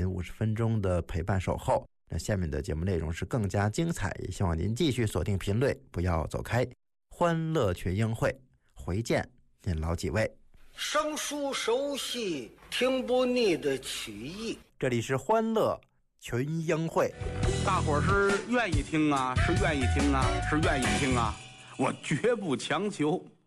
您50分钟的陪伴守候。那下面的节目内容是更加精彩，也希望您继续锁定频率，不要走开。欢乐群英会，回见您老几位。 生疏熟悉，听不腻的曲艺。 这里是欢乐群英会， 大伙儿是愿意听啊，是愿意听啊，是愿意听啊，我绝不强求。